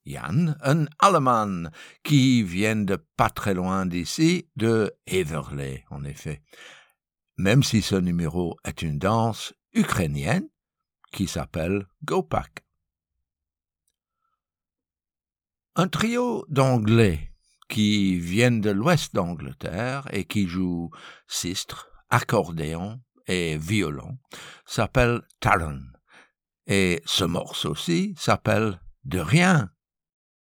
Jan, un Allemand qui vient de pas très loin d'ici, de Heverlee, en effet. Même si ce numéro est une danse ukrainienne qui s'appelle Gopak. Un trio d'Anglais qui viennent de l'ouest d'Angleterre et qui jouent sistre, accordéon et violon s'appelle Taran. Et ce morceau-ci s'appelle De rien.